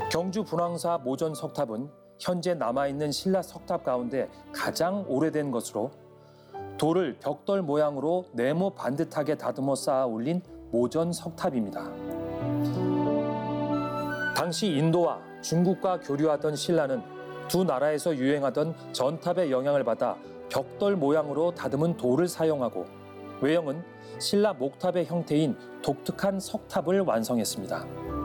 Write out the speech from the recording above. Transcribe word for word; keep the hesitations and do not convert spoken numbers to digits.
경주 분황사 모전 석탑은 현재 남아있는 신라 석탑 가운데 가장 오래된 것으로 돌을 벽돌 모양으로 네모 반듯하게 다듬어 쌓아 올린 모전 석탑입니다. 당시 인도와 중국과 교류하던 신라는 두 나라에서 유행하던 전탑의 영향을 받아 벽돌 모양으로 다듬은 돌을 사용하고 외형은 신라 목탑의 형태인 독특한 석탑을 완성했습니다.